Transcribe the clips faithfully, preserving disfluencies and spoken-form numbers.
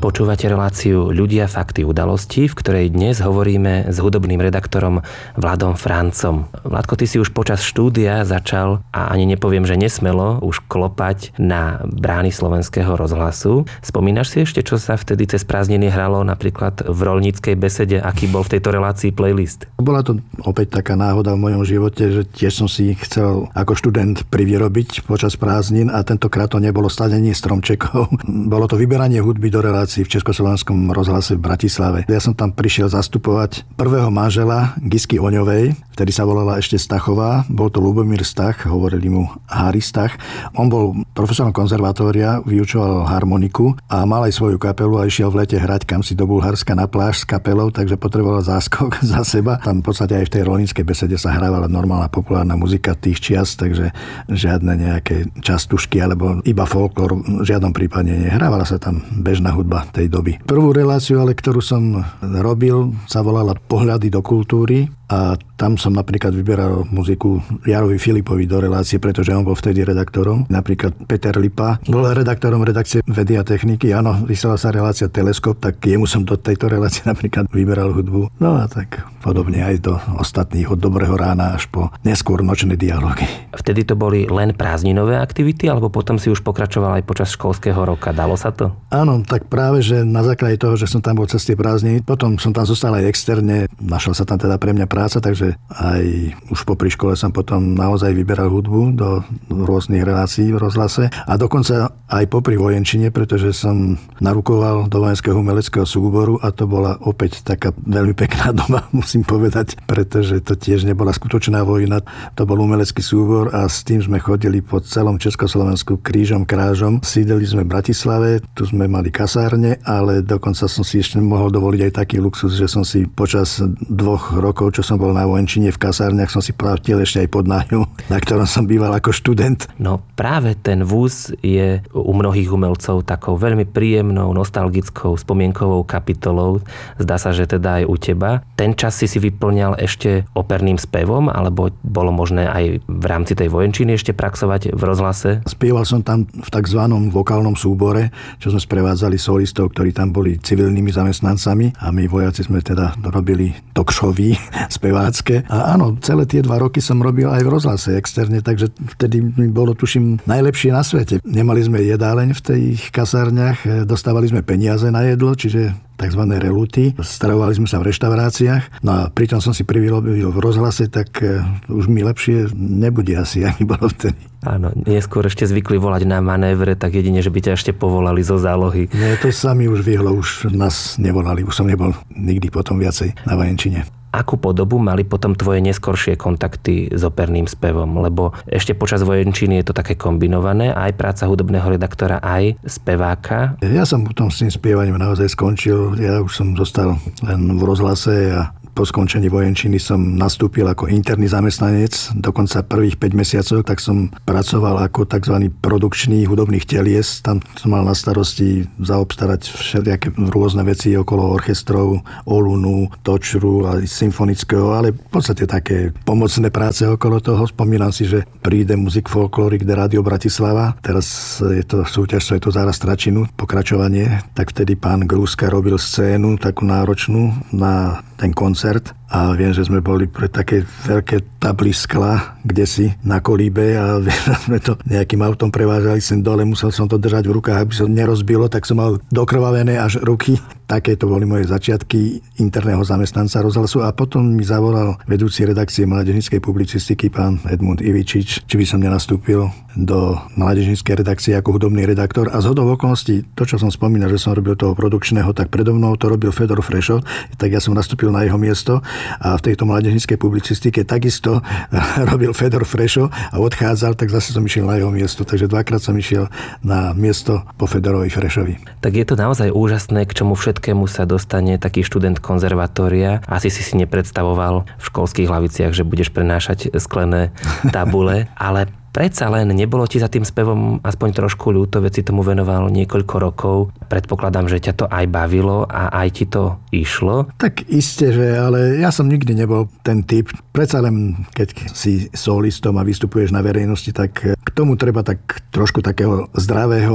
Počúvate reláciu Ľudia, fakty, udalosti, v ktorej dnes hovoríme s hudobným redaktorom Vladom Francom. Vladko, ty si už počas štúdia začal, a ani nepoviem, že nesmelo, už klopať na brány Slovenského rozhlasu. Spomínaš si ešte, čo sa vtedy cez prázdniny hralo napríklad v roľníckej besede? Aký bol v tejto relácii playlist? Bola to opäť taká náhoda v mojom živote, že tiež som si chcel ako študent privyrobiť počas prázdnin a tentokrát to nebolo stadenie stromčekov. Bolo to vyberanie hudby do relácií v Československom rozhlase v Bratislave. Ja som tam prišiel zastupovať prvého manžela Gisky Oňovej, vtedy sa volala ešte Stachová, bol to Ľubomír Stach, hovorili mu Hári Stach. On bol profesorom konzervatória, vyučoval harmoniku a mal aj svoju kapelu a išiel v lete hrať kamsi do Bulharska na pláž s kapelou, takže potreboval záskok za seba. Tam v podstate aj v tej roľníckej besede sa hrávala normálna populárna muzika tých čias, takže žiadne nejaké častušky alebo iba folklór v žiadnom prípade nehrávala sa tam bežná hudba tej doby. Prvú reláciu, ale ktorú som robil, sa volala Pohľady do kultúry a tam som napríklad vyberal muziku Jarovi Filipovi do relácie, pretože on bol vtedy redaktorom. Napríklad Peter Lipa bol redaktorom redakcie Vedy a techniky. Áno, vysielala sa relácia Teleskop, tak jemu som do tejto relácie napríklad vyberal hudbu. No a tak podobne aj do ostatných, od Dobrého rána až po neskôr Nočné dialógy. Vtedy to boli len prázdninové aktivity, alebo potom si už pokračoval aj počas školského roka? Dalo sa to? Áno, tak práve, že na základe toho, že som tam bol cez tie prázdniny, potom som tam zostal aj externe, našiel sa tam teda pre mňa práca, takže aj už popri škole som potom naozaj vyberal hudbu do rôznych relácií v rozhlase a dokonca aj popri vojenčine, pretože som narukoval do vojenského umeleckého súboru a to bola opäť taká veľmi pekná doba, musím povedať, pretože to tiež nebola skutočná vojna, to bol umelecký súbor a s tým sme chodili po celom Československu krížom, krážom. Sídeli sme v Bratislave, tu sme mali kasárne, ale dokonca som si ešte mohol dovoliť aj taký luxus, že som si počas dvoch rokov, čo som bol na vojenčine v kasárniach, som si platil ešte aj podnájom, na ktorom som býval ako študent. No práve ten vúz je u mnohých umelcov takou veľmi príjemnou, nostalgickou, spomienkovou kapitolou. Zdá sa, že teda aj u teba. Ten čas si si vyplňal ešte operným spevom, alebo bolo možné aj v rámci tej vojenčiny ešte praxovať v rozhlase? Spieval som tam v takzvanom vokálnom súbore, čo sme sprevádzali solistov, ktorí tam boli civilnými zamestnancami a my vojaci sme teda robili talk showy spevácké. A áno, celé tie dva roky som robil aj v rozhlase externe, takže vtedy mi bolo, tuším, najlepšie na svete. Nemali sme jedáleň v tých kasárniach, dostávali sme peniaze na jedlo, čiže takzvané reluty. Stravovali sme sa v reštauráciách. No a pritom som si privyrobil v rozhlase, tak už mi lepšie nebude asi, ak mi bolo vtedy. Áno, neskôr ešte zvykli volať na manévre, tak jedine, že by ťa ešte povolali zo zálohy. Nie, to sa mi už vyhlo, už nás nevolali. Už som nebol nikdy potom viacej na vojenčine. Akú podobu mali potom tvoje neskoršie kontakty s operným spevom? Lebo ešte počas vojenčiny je to také kombinované, aj práca hudobného redaktora, aj speváka. Ja som potom s tým spievaním naozaj skončil. Ja už som zostal len v rozhlase a po skončení vojenčiny som nastúpil ako interný zamestnanec. Dokonca prvých päť mesiacov tak som pracoval ako tzv. Produkčný hudobných telies. Tam som mal na starosti zaobstarať všelijaké rôzne veci okolo orchestrov, Olunu, Točru a symfonického, ale v podstate také pomocné práce okolo toho. Spomínam si, že príde Muzik Folklórik de Rádio Bratislava. Teraz je to súťaž Sveto záraz Tračinu, pokračovanie. Tak vtedy pán Grúska robil scénu takú náročnú na ten koncert a viem, že sme boli pre také veľké tably skla kdesi na kolíbe a sme to nejakým autom prevážali sem dole, musel som to držať v rukách, aby sa nerozbilo, tak som mal dokrvavené až ruky. Také to boli moje začiatky interného zamestnanca rozhlasu a potom mi zavolal vedúci redakcie mládežníckej publicistiky pán Edmund Ivičič, či by som nenastúpil do mládežníckej redakcie ako hudobný redaktor a zhodou okolností, to čo som spomínal, že som robil toho produkčného, tak predo mnou to robil Fedor Frešo, tak ja som nastúpil na jeho miesto a v tejto mládežníckej publicistike takisto robil Fedor Frešo a odchádzal, tak zase som išiel na jeho miesto, takže dvakrát som išiel na miesto po Fedorovi Frešovi. Tak je to naozaj úžasné, k čomu všetkému sa dostane taký študent konzervatória. Asi si si nepredstavoval v školských hlaviciach, že budeš prenášať sklené tabule, ale predsa len nebolo ti za tým spevom aspoň trošku ľúto, veď si tomu venoval niekoľko rokov. Predpokladám, že ťa to aj bavilo a aj ti to išlo. Tak iste, že ale ja som nikdy nebol ten typ. Predsa len, keď si solistom a vystupuješ na verejnosti, tak k tomu treba tak trošku takého zdravého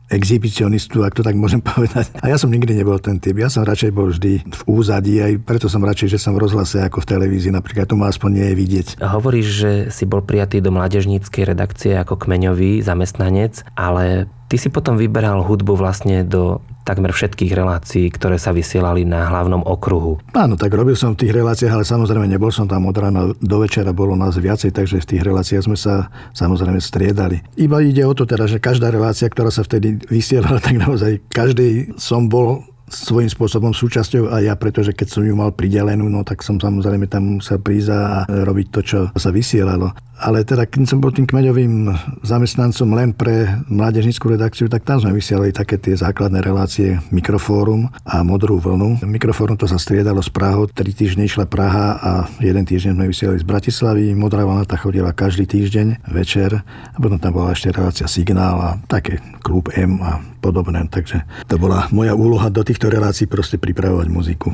exhibicionistu, ak to tak môžem povedať. A ja som nikdy nebol ten typ. Ja som radšej bol vždy v úzadí, aj preto som radšej, že som v rozhlase ako v televízii. Napríklad tu ma aspoň nie je vidieť. Hovoríš, že si bol prijatý do mládežníckej redakcie ako kmeňový zamestnanec, ale ty si potom vyberal hudbu vlastne do takmer všetkých relácií, ktoré sa vysielali na hlavnom okruhu. Áno, tak robil som v tých reláciách, ale samozrejme nebol som tam od rána do večera, bolo nás viacej, takže v tých reláciách sme sa samozrejme striedali. Iba ide o to teda, že každá relácia, ktorá sa vtedy vysielala, tak naozaj každej som bol svojím spôsobom súčasťou a ja, pretože keď som ju mal pridelenú, no tak som samozrejme tam musel prísť a robiť to, čo sa vysielalo. Ale teda, keď som bol tým kmeňovým zamestnancom len pre mládežnícku redakciu, tak tam sme vysielali také tie základné relácie Mikrofórum a Modrú vlnu. Mikrofórum to sa striedalo s Prahou, tri týždne išla Praha a jeden týždeň sme vysielali z Bratislavy. Modrá vlna tá chodila každý týždeň večer a potom tam bola ešte relácia Signál a také Klub M a podobné. Takže to bola moja úloha do týchto relácií proste pripravovať muziku.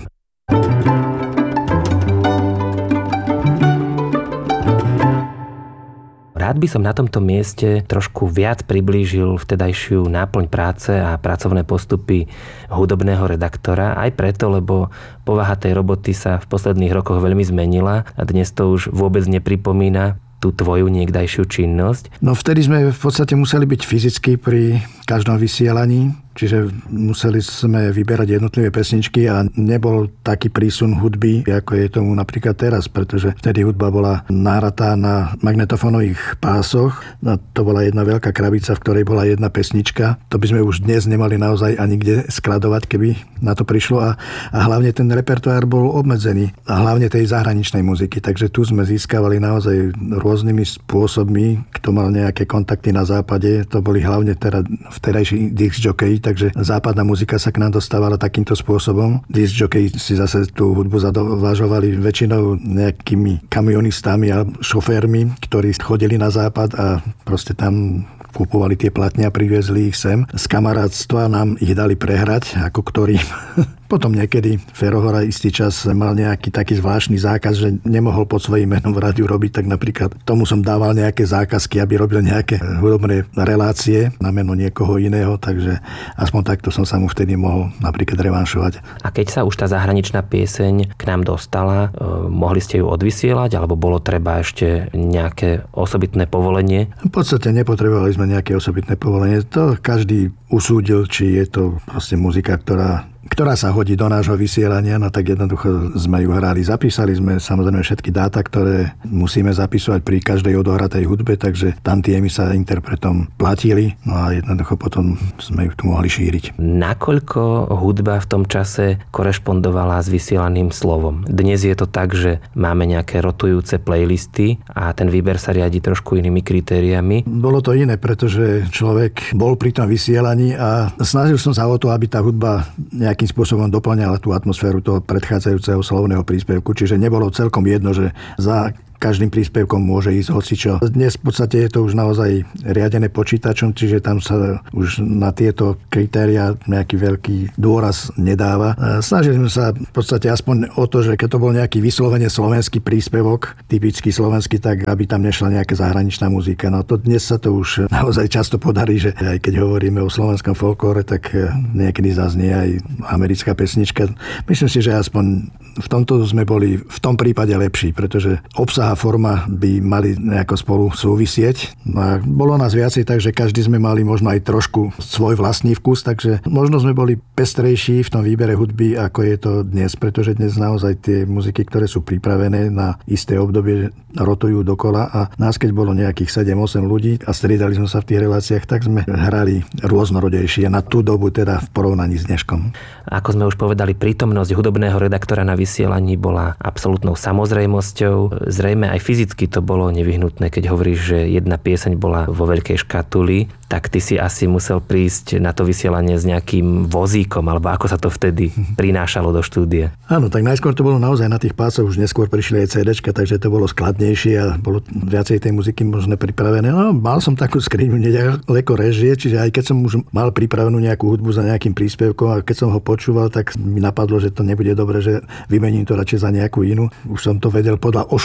Rád by som na tomto mieste trošku viac priblížil vtedajšiu náplň práce a pracovné postupy hudobného redaktora, aj preto, lebo povaha tej roboty sa v posledných rokoch veľmi zmenila a dnes to už vôbec nepripomína tú tvoju niekdajšiu činnosť. No vtedy sme v podstate museli byť fyzicky pri každom vysielaní, čiže museli sme vyberať jednotlivé pesničky a nebol taký prísun hudby, ako je tomu napríklad teraz, pretože vtedy hudba bola nahratá na magnetofónových pásoch. No, to bola jedna veľká krabica, v ktorej bola jedna pesnička. To by sme už dnes nemali naozaj ani kde skladovať, keby na to prišlo. A, a hlavne ten repertoár bol obmedzený. A hlavne tej zahraničnej muziky. Takže tu sme získavali naozaj rôznymi spôsobmi. Kto mal nejaké kontakty na západe, to boli hlavne teda vtedajší disc jockey, takže západná muzika sa k nám dostávala takýmto spôsobom. Disc jockey si zase tú hudbu zadovážovali väčšinou nejakými kamionistami a šoférmi, ktorí chodili na západ a proste tam kupovali tie platne a priviezli ich sem. Z kamarátstva nám ich dali prehrať, ako ktorým. Potom niekedy Ferohora istý čas mal nejaký taký zvláštny zákaz, že nemohol pod svojím menom v rádiu robiť, tak napríklad tomu som dával nejaké zákazky, aby robil nejaké hudobné relácie na meno niekoho iného, takže aspoň takto som sa mu vtedy mohol napríklad revanšovať. A keď sa už tá zahraničná pieseň k nám dostala, mohli ste ju odvysielať, alebo bolo treba ešte nejaké osobitné povolenie? V podstate nepotrebovali sme nejaké osobitné povolenie. To každý usúdil, či je to proste muzika, ktorá ktorá sa hodí do nášho vysielania, no tak jednoducho sme ju hrali. Zapísali sme samozrejme všetky dáta, ktoré musíme zapisovať pri každej odohratej hudbe, takže tam tie sa interpretom platili, no a jednoducho potom sme ju tu mohli šíriť. Nakoľko hudba v tom čase korešpondovala s vysielaným slovom? Dnes je to tak, že máme nejaké rotujúce playlisty a ten výber sa riadi trošku inými kritériami. Bolo to iné, pretože človek bol pri tom vysielaní a snažil som sa o to, aby tá hudba nejakým spôsobom doplňala tú atmosféru toho predchádzajúceho slovného príspevku, čiže nebolo celkom jedno, že za každým príspevkom môže ísť hocičo. Dnes v podstate je to už naozaj riadené počítačom, čiže tam sa už na tieto kritériá nejaký veľký dôraz nedáva. Snažili sme sa v podstate aspoň o to, že keď to bol nejaký vyslovene slovenský príspevok, typický slovenský, tak aby tam nešla nejaká zahraničná muzika. No to dnes sa to už naozaj často podarí, že aj keď hovoríme o slovenskom folklóre, tak niekedy zaznie aj americká pesnička. Myslím si, že aspoň v tomto sme boli v tom prípade lepší, pretože obsah a forma by mali nejako spolu súvisieť. A bolo nás viacej, takže každý sme mali možno aj trošku svoj vlastný vkus, takže možno sme boli pestrejší v tom výbere hudby, ako je to dnes, pretože dnes naozaj tie muziky, ktoré sú pripravené na isté obdobie, rotujú dokola a nás, keď bolo nejakých sedem osem ľudí a striedali sme sa v tých reláciách, tak sme hrali rôznorodejšie na tú dobu, teda v porovnaní s dneškom. Ako sme už povedali, prítomnosť hudobného redaktora na vysielaní bola absolútnou samozrejmosťou. Zrejme aj fyzicky to bolo nevyhnutné, keď hovoríš, že jedna pieseň bola vo veľkej škatuli, tak ty si asi musel prísť na to vysielanie s nejakým vozíkom, alebo ako sa to vtedy prinášalo do štúdia? Áno, tak najskôr to bolo naozaj na tých pásoch, už neskôr prišli aj cédečka, takže to bolo skladnejšie a bolo viacej tej muziky možno pripravené. No, mal som takú skriňu nedaleko režie, čiže aj keď som už mal pripravenú nejakú hudbu za nejakým príspevkom a keď som ho počúval, tak mi napadlo, že to nebude dobre, že vymením to radšej za nejakú inú. Už som to vedel podľa ošúchanosti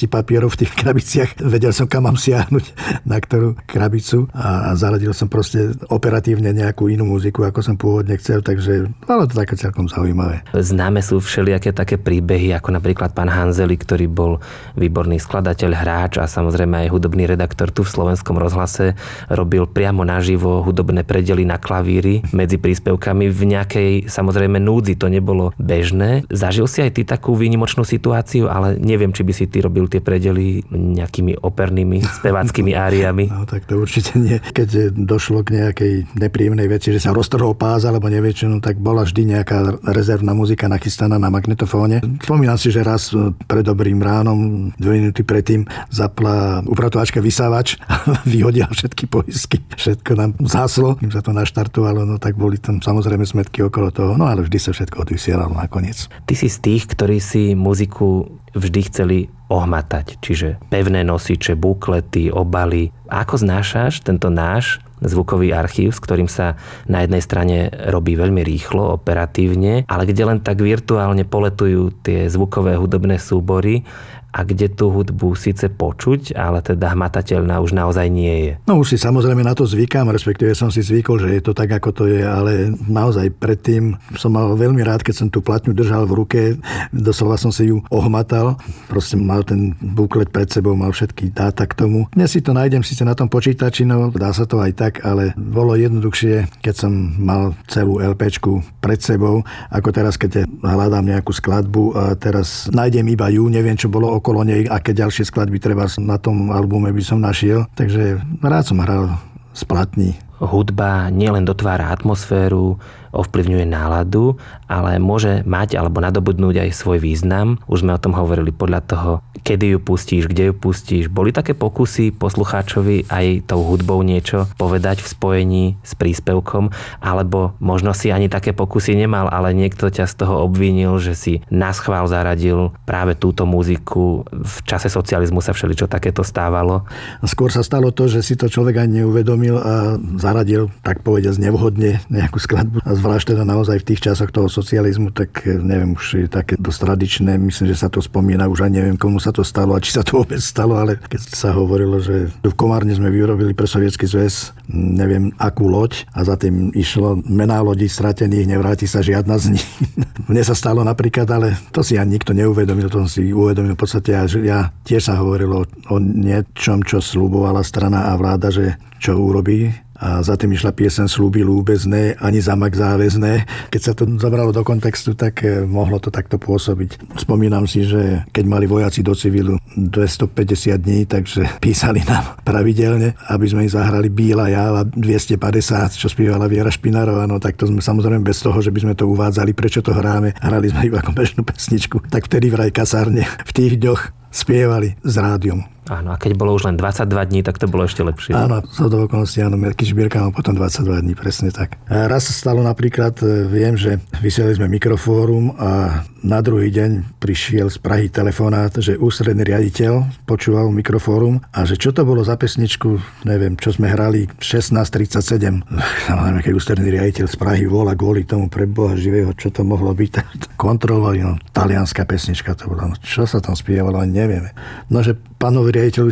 veľkosti papierov v tých krabiciach. Vedel som, kam mám siahnuť, na ktorú krabicu a, a zaradil som proste operatívne nejakú inú muziku, ako som pôvodne chcel, takže bolo to také celkom zaujímavé. Známe sú všelijaké také príbehy, ako napríklad pán Hanzeli, ktorý bol výborný skladateľ, hráč a samozrejme aj hudobný redaktor tu v Slovenskom rozhlase, robil priamo naživo hudobné predely na klavíri medzi príspevkami v nejakej samozrejme núdzi, to nebolo bežné. Zažil si aj ty takú výnimočnú situáciu, ale neviem, či by si ty robil tie predely nejakými opernými, speváckými áriami. No tak to určite nie. Keď došlo k nejakej nepríjemnej veci, že sa roztrhol pás alebo nevie čo, no, tak bola vždy nejaká rezervná muzika nachystaná na magnetofóne. Spomínam si, že raz pred dobrým ránom, dve minúty predtým zapla upratovačka vysávač a vyhodila všetky poisky. Všetko nám zhaslo, kým sa to naštartovalo, no tak boli tam samozrejme smetky okolo toho, no ale vždy sa všetko odvysielalo nakoniec. Ty si z tých, ktorí si muziku vždy chceli ohmatať, čiže pevné nosiče, buklety, obaly. Ako znášaš tento náš zvukový archív, s ktorým sa na jednej strane robí veľmi rýchlo, operatívne, ale kde len tak virtuálne poletujú tie zvukové hudobné súbory a kde tú hudbu síce počuť, ale teda hmatateľná už naozaj nie je. No už si samozrejme na to zvykám, respektíve som si zvykol, že je to tak, ako to je, ale naozaj predtým som mal veľmi rád, keď som tú platňu držal v ruke, doslova som si ju ohmatal, proste mal ten buklet pred sebou, mal všetky dáta k tomu. Dnes si to nájdem síce na tom počítači, no dá sa to aj tak, ale bolo jednoduchšie, keď som mal celú LPčku pred sebou, ako teraz, keď hľadám nejakú skladbu a teraz nájdem iba ju, neviem, čo bolo okolo nej, aké ďalšie skladby treba na tom albume by som našiel. Takže rád som hral z platní. Hudba nielen dotvára atmosféru, ovplyvňuje náladu, ale môže mať alebo nadobudnúť aj svoj význam. Už sme o tom hovorili podľa toho, kedy ju pustíš, kde ju pustíš. Boli také pokusy poslucháčovi aj tou hudbou niečo povedať v spojení s príspevkom, alebo možno si ani také pokusy nemal, ale niekto ťa z toho obvinil, že si naschvál zaradil práve túto muziku. V čase socializmu sa všeličo takéto stávalo. Skôr sa stalo to, že si to človek ani neuvedomil a zaradil, tak povediať, nevhodne nejakú skladbu. A zvlášť teda naozaj v tých časoch toho socializmu, tak neviem, už je také dosť tradičné, myslím, že sa to spomína, už ani neviem, komu sa to stalo a či sa to vôbec stalo, ale keď sa hovorilo, že v Komárne sme vyrobili pre Sovietsky zväz neviem akú loď a za tým išlo mená lodí stratených, nevráti sa žiadna z nich. Mne sa stalo napríklad, ale to si ani nikto neuvedomil, to som si uvedomil v podstate, a že ja tiež sa hovorilo o niečom, čo sľubovala strana a vláda, že čo urobí. A za tým išla piesen Sľuby ľúbezné, ani zamak záväzné. Keď sa to zobralo do kontextu, tak mohlo to takto pôsobiť. Spomínam si, že keď mali vojaci do civilu dvestopäťdesiat dní, takže písali nám pravidelne, aby sme ich zahrali Bíla jáva dvestopäťdesiat, čo spievala Viera Špinárová. No tak to sme samozrejme bez toho, že by sme to uvádzali, prečo to hráme. Hrali sme iba ako bežnú pesničku. Tak vtedy vraj kasárne v tých dňoch spievali s rádiom. Áno, a keď bolo už len dvadsaťdva dní, tak to bolo ešte lepšie. Áno, z do okolností, áno, Mirky Žbírka mal potom dvadsaťdva dní, presne tak. A raz sa stalo napríklad, viem, že vysielali sme mikrofórum a na druhý deň prišiel z Prahy telefonát, že ústredný riaditeľ počúval mikrofórum a že čo to bolo za pesničku, neviem, čo sme hrali šestnásť tridsaťsedem. Samozrejme, keď ústredný riaditeľ z Prahy volá kvôli tomu pre Boha živého, čo to mohlo byť, kontrolovali, no, talianská pesnička to bola, no, čo sa tam spievalo, ani nevieme. No, že pánovi riaditeľovi